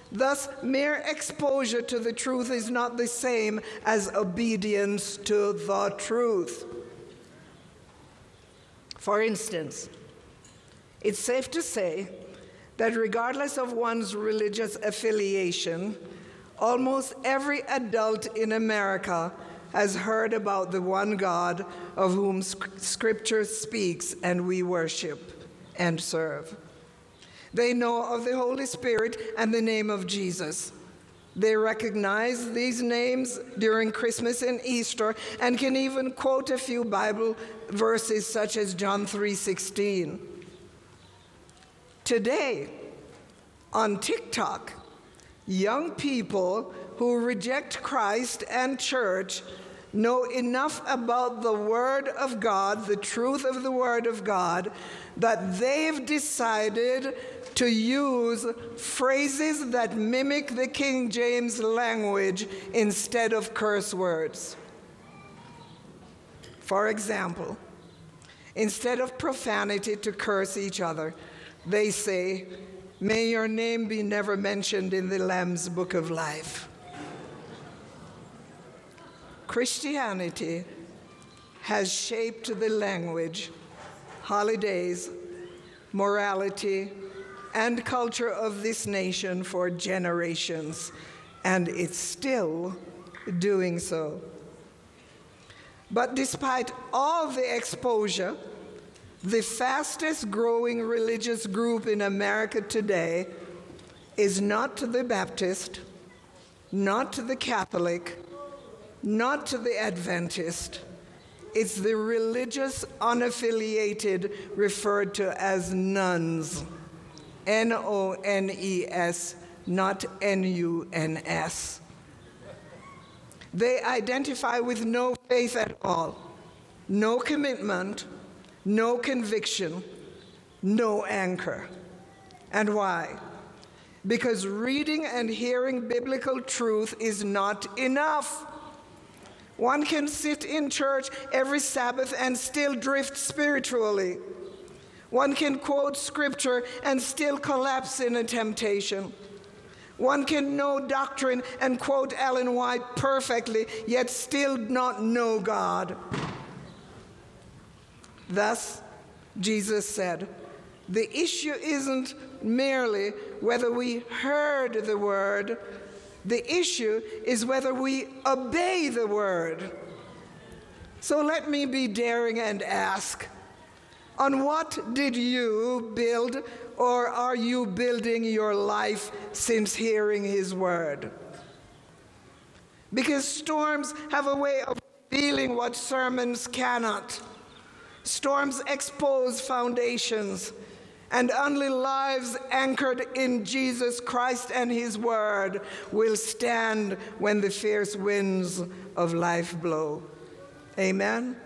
Thus, mere exposure to the truth is not the same as obedience to the truth. For instance, it's safe to say that regardless of one's religious affiliation, almost every adult in America has heard about the one God of whom Scripture speaks and we worship and serve. They know of the Holy Spirit and the name of Jesus. They recognize these names during Christmas and Easter and can even quote a few Bible verses such as John 3:16. Today, on TikTok, young people who reject Christ and church know enough about the Word of God, the truth of the Word of God, that they've decided to use phrases that mimic the King James language instead of curse words. For example, instead of profanity to curse each other, they say, "May your name be never mentioned in the Lamb's Book of Life." Christianity has shaped the language, holidays, morality, and culture of this nation for generations, and it's still doing so. But despite all the exposure, the fastest growing religious group in America today is not the Baptist, not the Catholic, not the Adventist. It's the religious unaffiliated referred to as nuns. N-O-N-E-S, not N-U-N-S. They identify with no faith at all, no commitment, no conviction, no anchor. And why? Because reading and hearing biblical truth is not enough. One can sit in church every Sabbath and still drift spiritually. One can quote Scripture and still collapse in a temptation. One can know doctrine and quote Ellen White perfectly, yet still not know God. Thus, Jesus said, the issue isn't merely whether we heard the word, the issue is whether we obey the word. So let me be daring and ask, on what did you build or are you building your life since hearing his word? Because storms have a way of revealing what sermons cannot. Storms expose foundations, and only lives anchored in Jesus Christ and his word will stand when the fierce winds of life blow. Amen?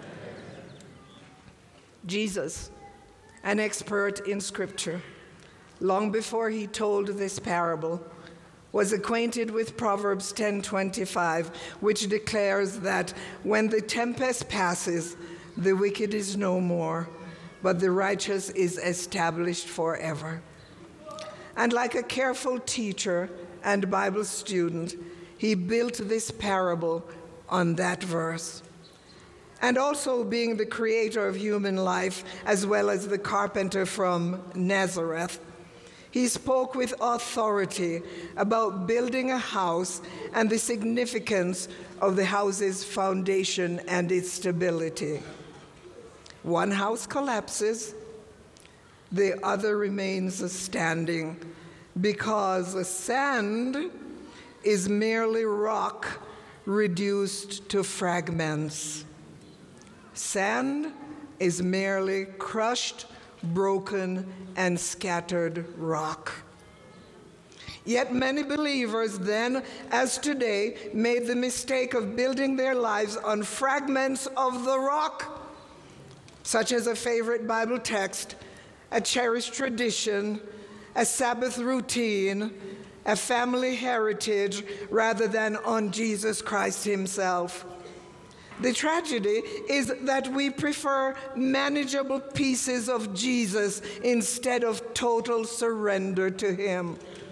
Jesus, an expert in Scripture, long before he told this parable, was acquainted with Proverbs 10:25, which declares that when the tempest passes, the wicked is no more, but the righteous is established forever. And like a careful teacher and Bible student, he built this parable on that verse. And also being the creator of human life, as well as the carpenter from Nazareth, he spoke with authority about building a house and the significance of the house's foundation and its stability. One house collapses, the other remains standing, because sand is merely rock reduced to fragments. Sand is merely crushed, broken, and scattered rock. Yet many believers then, as today, made the mistake of building their lives on fragments of the rock, such as a favorite Bible text, a cherished tradition, a Sabbath routine, a family heritage, rather than on Jesus Christ himself. The tragedy is that we prefer manageable pieces of Jesus instead of total surrender to him.